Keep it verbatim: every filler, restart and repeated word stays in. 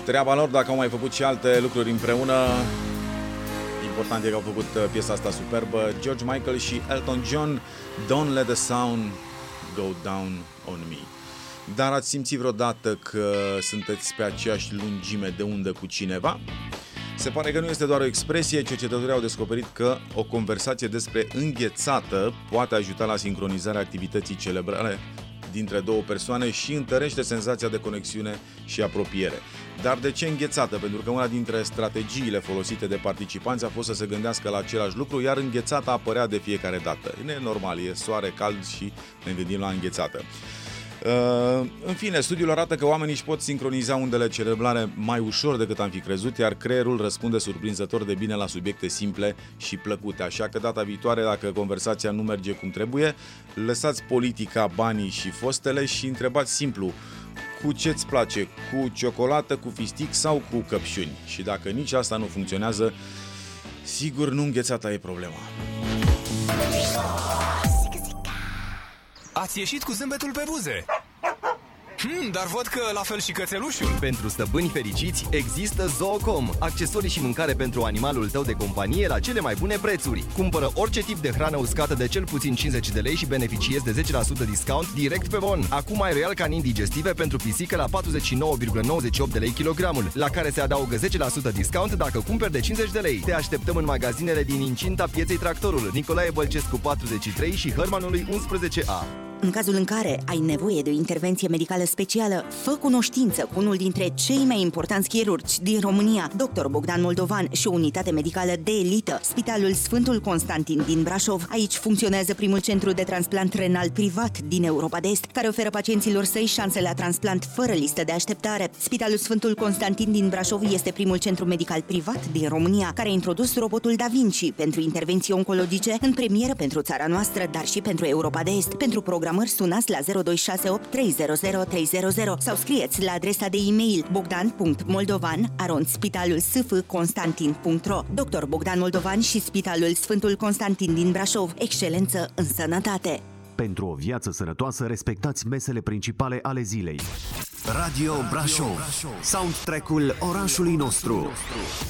treaba lor, dacă au mai făcut și alte lucruri împreună. Important e că au făcut piesa asta superbă. George Michael și Elton John, Don't Let the Sound Go Down on Me. Dar ați simțit vreodată că sunteți pe aceeași lungime de undă cu cineva? Se pare că nu este doar o expresie, cercetătorii au descoperit că o conversație despre înghețată poate ajuta la sincronizarea activității cerebrale dintre două persoane și întărește senzația de conexiune și apropiere. Dar de ce înghețată? Pentru că una dintre strategiile folosite de participanți a fost să se gândească la același lucru, iar înghețata apărea de fiecare dată. E normal, e soare cald și ne gândim la înghețată. Uh, în fine, studiul arată că oamenii își pot sincroniza undele cerebrale mai ușor decât am fi crezut, iar creierul răspunde surprinzător de bine la subiecte simple și plăcute. Așa că data viitoare, dacă conversația nu merge cum trebuie, lăsați politica, banii și fostele și întrebați simplu: cu ce-ți place? Cu ciocolată, cu fistic sau cu căpșuni? Și dacă nici asta nu funcționează, sigur nu înghețata e problema. Ați ieșit cu zâmbetul pe buze. Hmm, dar văd că la fel și cățelușul. Pentru stăpâni fericiți există Zoocom, accesorii și mâncare pentru animalul tău de companie la cele mai bune prețuri. Cumpără orice tip de hrană uscată de cel puțin cincizeci de lei și beneficiezi de zece la sută discount direct pe bon. Acum ai Royal Canin digestive pentru pisică la patruzeci și nouă virgulă nouăzeci și opt de lei kilogramul, la care se adaugă zece la sută discount dacă cumperi de cincizeci de lei. Te așteptăm în magazinele din incinta Pieței Tractorul, Nicolae Bălcescu patruzeci și trei și Hărmanului unsprezece A. În cazul în care ai nevoie de o intervenție medicală specială, fă cunoștință cu unul dintre cei mai importanți chirurgi din România, doctor Bogdan Moldovan și o unitate medicală de elită, Spitalul Sfântul Constantin din Brașov. Aici funcționează primul centru de transplant renal privat din Europa de Est, care oferă pacienților săi șanse la transplant fără listă de așteptare. Spitalul Sfântul Constantin din Brașov este primul centru medical privat din România care a introdus robotul Da Vinci pentru intervenții oncologice în premieră pentru țara noastră, dar și pentru Europa de Est. Pentru programări sunați la zero doi șase opt trei zero zero trei zero zero sau scrieți la adresa de e-mail bogdan punct moldovan arond spitalul s f constantin punct ro. doctor Bogdan Moldovan și Spitalul Sfântul Constantin din Brașov. Excelență în sănătate! Pentru o viață sănătoasă, respectați mesele principale ale zilei. Radio Brașov, soundtrack-ul orașului nostru.